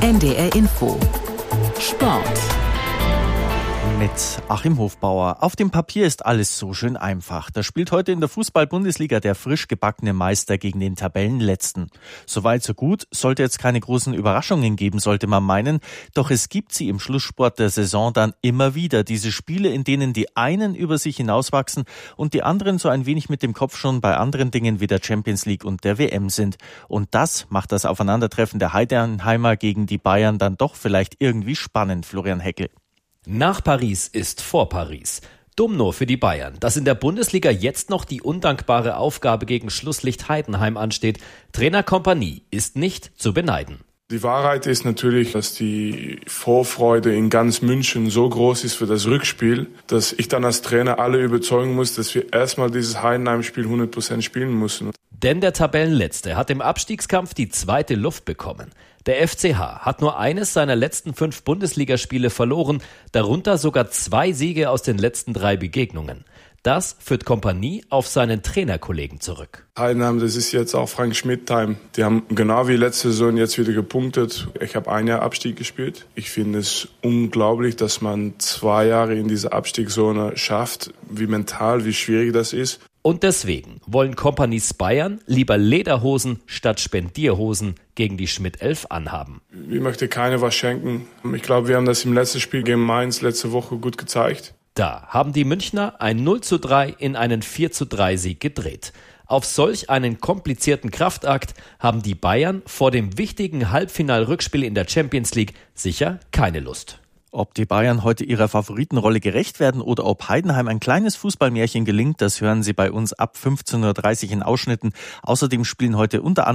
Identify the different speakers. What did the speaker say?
Speaker 1: NDR Info Sport
Speaker 2: mit Achim Hofbauer. Auf dem Papier ist alles so schön einfach. Da spielt heute in der Fußball-Bundesliga der frisch gebackene Meister gegen den Tabellenletzten. Soweit so gut, sollte jetzt keine großen Überraschungen geben, sollte man meinen. Doch es gibt sie im Schlusssport der Saison dann immer wieder. Diese Spiele, in denen die einen über sich hinauswachsen und die anderen so ein wenig mit dem Kopf schon bei anderen Dingen wie der Champions League und der WM sind. Und das macht das Aufeinandertreffen der Heidenheimer gegen die Bayern dann doch vielleicht irgendwie spannend, Florian Heckel.
Speaker 3: Nach Paris ist vor Paris. Dumm nur für die Bayern, dass in der Bundesliga jetzt noch die undankbare Aufgabe gegen Schlusslicht Heidenheim ansteht. Trainer Kompanie ist nicht zu beneiden.
Speaker 4: Die Wahrheit ist natürlich, dass die Vorfreude in ganz München so groß ist für das Rückspiel, dass ich dann als Trainer alle überzeugen muss, dass wir erstmal dieses Heidenheim-Spiel 100% spielen müssen.
Speaker 3: Denn der Tabellenletzte hat im Abstiegskampf die zweite Luft bekommen. Der FCH hat nur eines seiner letzten 5 Bundesligaspiele verloren, darunter sogar 2 Siege aus den letzten 3 Begegnungen. Das führt Kompanie auf seinen Trainerkollegen zurück.
Speaker 4: Heidenheim, das ist jetzt auch Frank Schmidt-Time. Die haben genau wie letzte Saison jetzt wieder gepunktet. Ich habe ein Jahr Abstieg gespielt. Ich finde es unglaublich, dass man 2 Jahre in dieser Abstiegszone schafft. Wie mental, wie schwierig das ist.
Speaker 3: Und deswegen wollen Kompanies Bayern lieber Lederhosen statt Spendierhosen gegen die Schmidt-11 anhaben.
Speaker 4: Ich möchte keine was schenken. Ich glaube, wir haben das im letzten Spiel gegen Mainz letzte Woche gut gezeigt.
Speaker 3: Da haben die Münchner ein 0:3 in einen 4:3 Sieg gedreht. Auf solch einen komplizierten Kraftakt haben die Bayern vor dem wichtigen Halbfinal-Rückspiel in der Champions League sicher keine Lust.
Speaker 2: Ob die Bayern heute ihrer Favoritenrolle gerecht werden oder ob Heidenheim ein kleines Fußballmärchen gelingt, das hören Sie bei uns ab 15:30 Uhr in Ausschnitten. Außerdem spielen heute unter anderem